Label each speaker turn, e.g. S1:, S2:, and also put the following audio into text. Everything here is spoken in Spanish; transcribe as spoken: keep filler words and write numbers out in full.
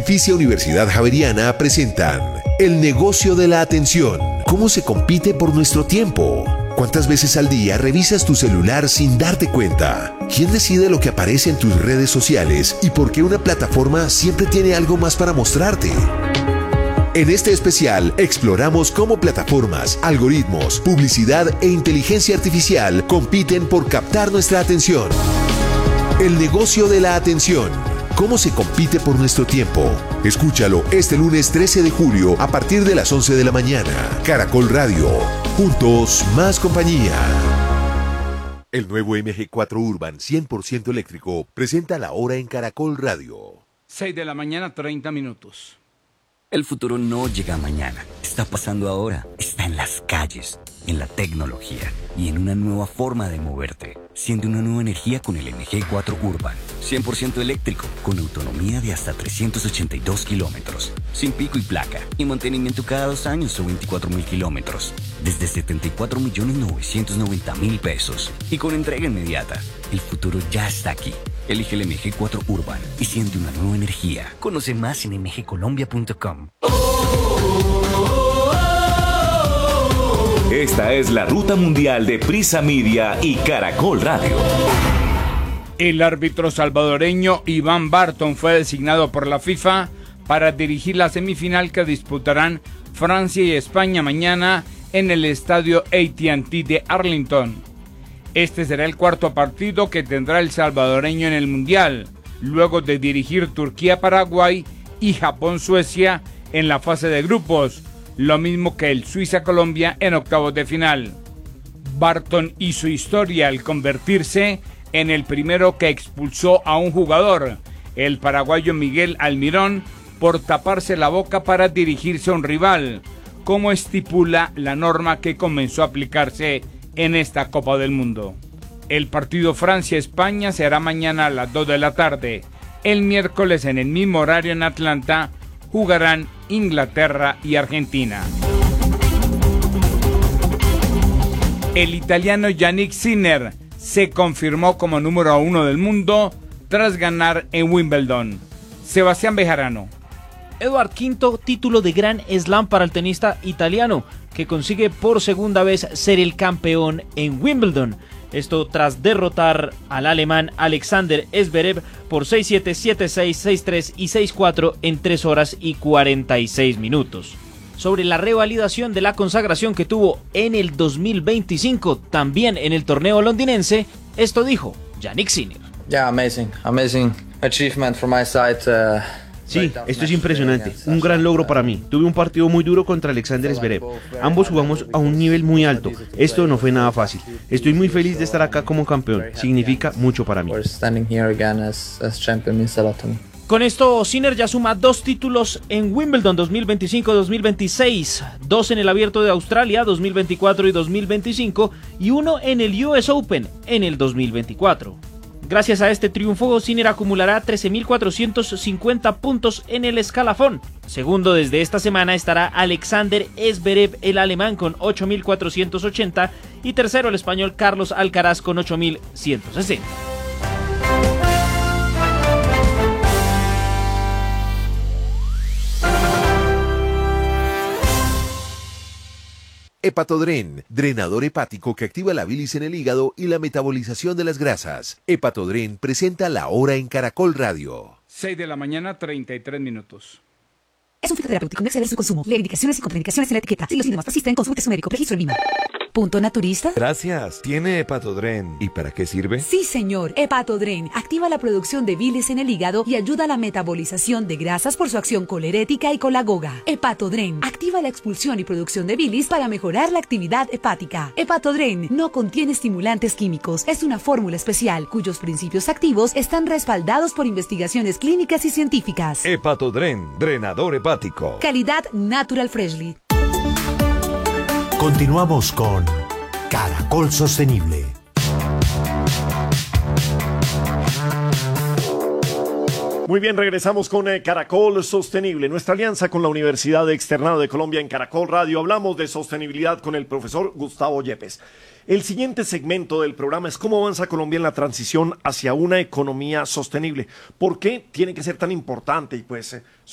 S1: Pontificia Universidad Javeriana presentan El negocio de la atención. ¿Cómo se compite por nuestro tiempo? ¿Cuántas veces al día revisas tu celular sin darte cuenta? ¿Quién decide lo que aparece en tus redes sociales y por qué una plataforma siempre tiene algo más para mostrarte? En este especial exploramos cómo plataformas, algoritmos, publicidad e inteligencia artificial compiten por captar nuestra atención. El negocio de la atención. ¿Cómo se compite por nuestro tiempo? Escúchalo este lunes trece de julio a partir de las once de la mañana. Caracol Radio. Juntos, más compañía. El nuevo M G cuatro Urban cien por ciento eléctrico presenta la hora en Caracol Radio.
S2: seis de la mañana, treinta minutos.
S3: El futuro no llega mañana, está pasando ahora, está en las calles, en la tecnología y en una nueva forma de moverte. Siente una nueva energía con el M G cuatro Urban, cien por ciento eléctrico, con autonomía de hasta trescientos ochenta y dos kilómetros, sin pico y placa, y mantenimiento cada dos años o veinticuatro mil kilómetros, desde setenta y cuatro millones novecientos noventa mil pesos, y con entrega inmediata. El futuro ya está aquí. Elige el M G cuatro Urban y siente una nueva energía. Conoce más en m g colombia punto com.
S4: Esta es la ruta mundial de Prisa Media y Caracol Radio.
S2: El árbitro salvadoreño Iván Barton fue designado por la FIFA para dirigir la semifinal que disputarán Francia y España mañana en el estadio A T and T de Arlington. Este será el cuarto partido que tendrá el salvadoreño en el Mundial, luego de dirigir Turquía-Paraguay y Japón-Suecia en la fase de grupos, lo mismo que el Suiza-Colombia en octavos de final. Barton hizo historia al convertirse en el primero que expulsó a un jugador, el paraguayo Miguel Almirón, por taparse la boca para dirigirse a un rival, como estipula la norma que comenzó a aplicarse en esta Copa del Mundo. El partido Francia-España será mañana a las dos de la tarde. El miércoles en el mismo horario en Atlanta jugarán Inglaterra y Argentina. El italiano Yannick Sinner se confirmó como número uno del mundo tras ganar en Wimbledon. Sebastián Bejarano.
S5: Edward, quinto título de Grand Slam para el tenista italiano, que consigue por segunda vez ser el campeón en Wimbledon. Esto tras derrotar al alemán Alexander Zverev por seis siete, siete seis, seis tres y seis cuatro en tres horas y cuarenta y seis minutos. Sobre la revalidación de la consagración que tuvo en el dos mil veinticinco, también en el torneo londinense, esto dijo Yannick Sinner.
S6: Yeah, amazing, amazing achievement from my side. Uh...
S7: Sí, esto es impresionante, un gran logro para mí. Tuve un partido muy duro contra Alexander Zverev. Ambos jugamos a un nivel muy alto. Esto no fue nada fácil. Estoy muy feliz de estar acá como campeón. Significa mucho para mí.
S5: Con esto, Sinner ya suma dos títulos en Wimbledon dos mil veinticinco dos mil veintiséis, dos en el Abierto de Australia dos mil veinticuatro y dos mil veinticinco y uno en el U S Open en el dos mil veinticuatro. Gracias a este triunfo, Sinner acumulará trece mil cuatrocientos cincuenta puntos en el escalafón. Segundo desde esta semana estará Alexander Zverev, el alemán, con ocho mil cuatrocientos ochenta, y tercero el español Carlos Alcaraz con ocho mil ciento sesenta.
S1: Hepatodren, drenador hepático que activa la bilis en el hígado y la metabolización de las grasas. Hepatodren presenta la hora en Caracol Radio.
S2: seis de la mañana, treinta y tres minutos.
S8: Es un fitoterapéutico, no exceder su consumo. Lee indicaciones y contraindicaciones en la etiqueta. Si los síntomas persisten, consulte a su médico. Registro en Lima. ¿Punto naturista?
S9: Gracias. ¿Tiene Hepatodren? ¿Y para qué sirve?
S8: Sí, señor. Hepatodren activa la producción de bilis en el hígado y ayuda a la metabolización de grasas por su acción colerética y colagoga. Hepatodren activa la expulsión y producción de bilis para mejorar la actividad hepática. Hepatodren no contiene estimulantes químicos. Es una fórmula especial cuyos principios activos están respaldados por investigaciones clínicas y científicas.
S9: Hepatodren, drenador hepático.
S8: Calidad Natural Freshly.
S10: Continuamos con Caracol Sostenible.
S11: Muy bien, regresamos con eh, Caracol Sostenible, nuestra alianza con la Universidad Externado de Colombia en Caracol Radio. Hablamos de sostenibilidad con el profesor Gustavo Yepes. El siguiente segmento del programa es cómo avanza Colombia en la transición hacia una economía sostenible. ¿Por qué tiene que ser tan importante? Y pues